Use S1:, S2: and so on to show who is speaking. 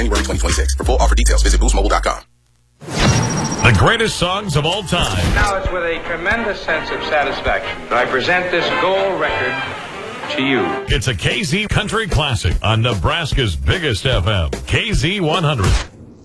S1: January 2026. For full offer details, visit boostmobile.com.
S2: The greatest songs of all time.
S3: Now it's with a tremendous sense of satisfaction that I present this gold record to you.
S2: It's a KZ Country Classic on Nebraska's biggest FM, KZ 100.